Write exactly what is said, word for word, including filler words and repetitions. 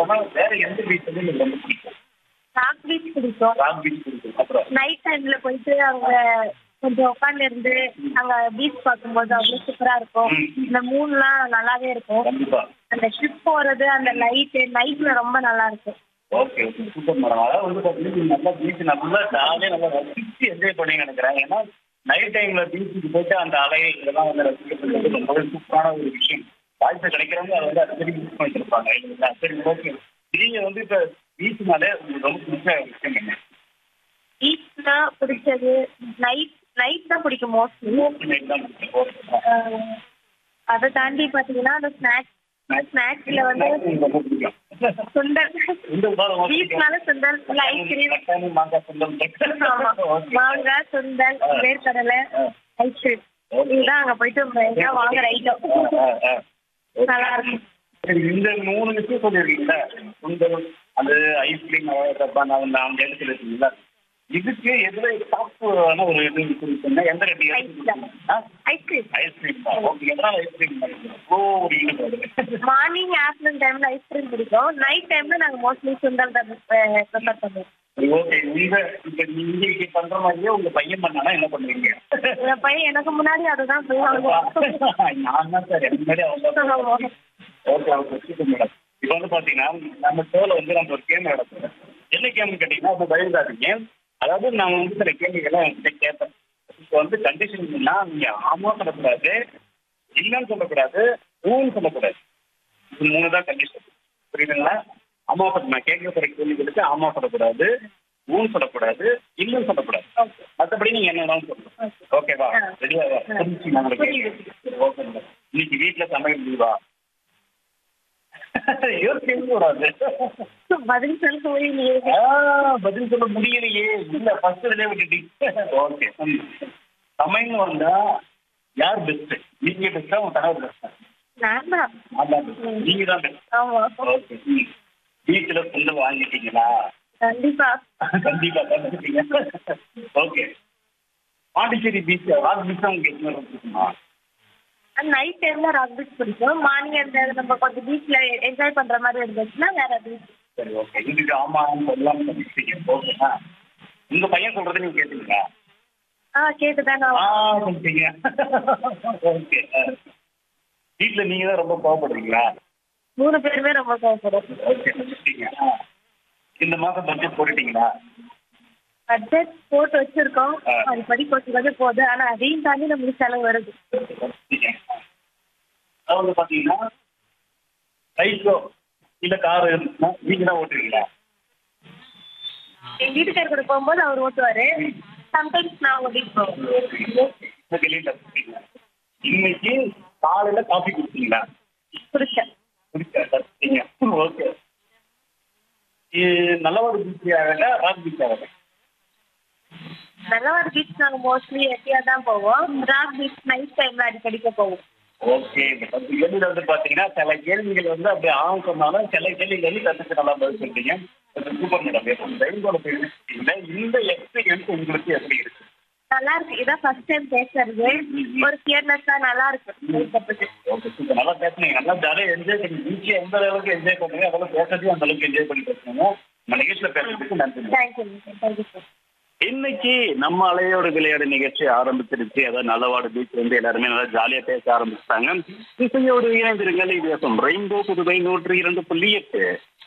இல்லாம வேற எந்த பீச் வந்து எனக்கு ரொம்ப பிடிக்கும்? ராக் பீச் பிடிக்கும். ராக் பீச் பிடிக்கும். அப்புறம் நைட் டைம்ல போயிட்டு அங்க கொஞ்சம் உட்காந்து இருந்து அங்க பீச் பார்க்கும்போது அவ்வளவு சூப்பரா இருக்கும். இந்த மூன்லாம் நல்லாவே இருக்கும். கண்டிப்பா. அந்த ட்ரிப் போறது அந்த லைட் நைட்ல ரொம்ப நல்லா இருக்கும். Okay okay super madam. அதாவது வந்து பார்த்தீங்கன்னா நீங்க நல்லா பீச் நல்லா ஜாலியாக நல்லா ரசிச்சு என்ஜாய் பண்ணி நினைக்கிறேன். ஏன்னா நைட் டைம்ல பீச்சுக்கு போயிட்டு அந்த அலை இதெல்லாம் வந்து ரசிக்கிறது ரொம்பவே சூப்பரான ஒரு விஷயம். வாய்ப்பு கிடைக்கிறவங்க அதை வந்து அடிக்கடி யூஸ் பண்ணிருப்பாங்க இல்லைங்களா? சரி ஓகே. நீங்க வந்து இப்ப பீச்னாலே உங்களுக்கு ரொம்ப பிடிச்ச விஷயம் என்ன? பீச்னா பிடிச்சது நைட் நைட் தான் பிடிக்கும் மோஸ்ட்லி. நைட் தான் பிடிக்கும். அதை தாண்டி பாத்தீங்கன்னா அந்த ஸ்நாக்ஸ் ஸ்நாக்ஸ்ல வந்து ரொம்ப பிடிக்கும். சுண்டல் சுண்டல் தான் ரொம்ப பிடிக்கும். பீச்னால சுண்டல் ஐஸ்கிரீம். தக்காளி, மாங்காய் சுண்டல். ஆமா மாங்காய் சுண்டல் வேர்க்கடலை ஐஸ்கிரீம் இதுதான் அங்க போயிட்டு எல்லாம் வாங்குற ஐட்டம். நல்லா இருக்கும். சரி இந்த மூணு விஷயம் சொல்லியிருக்கீங்களா? சுண்டல் அது ஐஸ்கிரீம் நான் அவங்க எடுத்து இருக்கீங்களா? இதுக்கு எதுல டாப்பான ஒரு இது இருக்குன்னா எந்த ரெண்டு ஐஸ்கிரீம் ஐஸ்கிரீம் தான். ஓகே எதனால ஐஸ்கிரீம் ஓ ஒரு ஈடுபாடு? மார்னிங் ஆஃப்டர்நூன் டைம்ல ஐஸ்கிரீம் பிடிக்கும். நைட் டைம்ல நாங்க மோஸ்ட்லி சுண்டல் தான் ப்ரிஃபர் பண்ணுவோம். ஓகே நீங்க இப்ப நீங்க இப்படி பண்ற மாதிரியே உங்க பையன் பண்ணானா என்ன பண்ணுவீங்க? என் பையன் எனக்கு முன்னாடி அதுதான் செய்வாங்க. நான் தான் சார் எனக்கு முன்னாடி அவங்க. Okay okay super madam. இப்போ வந்து பாத்தீங்கன்னா நம்ம ஷோல வந்து நம்ம ஒரு கேம் நடத்துறோம். என்ன கேம்னு கேட்டீங்கன்னா இப்போ பயந்தாதீங்க. அதாவது நான் வந்து சில கேள்விகள்லாம் என்கிட்ட கேட்பேன். இப்போ வந்து கண்டிஷன் என்னன்னா நீங்க ஆமா சொல்லக்கூடாது, இல்லைன்னு சொல்லக்கூடாது, ஊன்னு சொல்லக்கூடாது. இது மூணு தான் கண்டிஷன். புரியுதுங்களா? ஆமா சொல்ல நான் கேட்க போற கேள்விகளுக்கு ஆமா சொல்லக்கூடாது, ஊன்னு சொல்லக்கூடாது, இல்லைன்னு சொல்லக்கூடாது. மற்றபடி நீங்க என்னதான் சொல்லணும். ஓகேவா? ரெடியாவா? புரிஞ்சுச்சு நம்மளுக்கு. Okay madam. இன்னைக்கு வீட்டுல சமையல் லீவா? யோசிக்கூடாது. பதில் சொல்ல முடியலையே. பதில் சொல்ல முடியலையே. இல்ல ஃபர்ஸ்ட் இதுலயே விட்டுட்டீங்க. ஓகே. சமையல் வந்தா யார் பெஸ்ட்? நீங்க பெஸ்டா உங்க கணவர் பெஸ்டா? நான் தான். அதான் நீங்க தான் பெஸ்ட். ஆமா. ஓகே. வீட்டுல சுண்டல் வாங்கிட்டீங்களா? கண்டிப்பா. கண்டிப்பா கண்டிப்பீங்க. Okay. Pondicherry beach rock beach உங்களுக்கு எத்தனை ரொம்ப பிடிக்குமா? நைட் டைம்ல ராக் பீச் பிடிக்கும். மார்னிங் அந்த நம்ம கொஞ்சம் பீச்ல என்ஜாய் பண்ற மாதிரி இருந்துச்சுன்னா வேற பீச். சரி ஓகே. இதுக்கு ஆமான்னு சொல்லலாம்னு சொல்லிட்டீங்க. ஓகேண்ணா. உங்க பையன் சொல்றதை நீங்க கேட்டீங்களா? ஆ கேட்டுதாங்க. ஆ சொல்லிட்டீங்க. ஓகே. வீட்டுல நீங்க தான் ரொம்ப கோவப்படுறீங்களா? மூணு பேருமே ரொம்ப கோவப்படும். ஓகே சொல்லிட்டீங்க. இந்த மாசம் பட்ஜெட் போட்டுட்டீங்களா? பட்ஜெட் போட்டு வச்சிருக்கோம். அது படி போட்டு வந்து போகுது. ஆனா அதையும் தாண்டி நம்மளுக்கு செலவு வருது. அதாவது பாத்தீங்கன்னா பைக்கோ இல்ல கார் இருந்துச்சுன்னா நீங்க தான் ஓட்டுவீங்களா? என் வீட்டுக்காரர் கூட போகும்போது அவர் ஓட்டுவாரு. சம்டைம்ஸ் நான் ஓட்டிட்டு போவேன். இன்னைக்கு காலையில காஃபி குடிச்சீங்களா? குடிச்சேன். குடிச்சீங்க. ஓகே. நல்லவாடு பீச் ஆகல ராக் பீச் ஆகல? நல்லவாடு பீச் நாங்க மோஸ்ட்லி எப்பயா தான் போவோம். ராக் பீச் நைட் டைம்ல அடிக்கடிக்க போவோம். ஓகே. இந்த பத்து கேள்வியில வந்து பாத்தீங்கன்னா சில கேள்விகள் வந்து அப்படி ஆகும் சொன்னாலும் சில கேள்விகள் வந்து கத்துக்கு நல்லா பதில் சொல்றீங்க. Super madam. எப்போ டைமோட பேசிட்டீங்க இந்த எக்ஸ்பீரியன்ஸ் உங்களுக்கு எப்படி இருக்கு? நல்லா இருக்கு. இதான் ஃபர்ஸ்ட் டைம் பேசுறது. ஒரு கியர்னஸா நல்லா இருக்கு. Okay super. நல்லா பேசுனீங்க. நல்லா ஜாலியாக என்ஜாய் பண்ணி பீச் எந்த அளவுக்கு என்ஜாய் பண்ணுங்க அதெல்லாம் பேசுறதையும் அந்த அளவுக்கு என்ஜாய் பண்ணி பேசுங்க. நம்ம நிகழ்ச்சியில பேசுறதுக்கு நன்றி. Thank you thank you sir. இன்னைக்கு நம்ம அலையோடு விளையாடு நிகழ்ச்சி ஆரம்பிச்சிருச்சு. அதாவது நல்லவாடு பீச் வந்து எல்லாருமே நல்லா ஜாலியா பேச ஆரம்பிச்சிட்டாங்க. இசையோடு இணைந்திருங்கள். இது ரெயின்போ புதுவை நூற்றி இரண்டு புள்ளி எட்டு.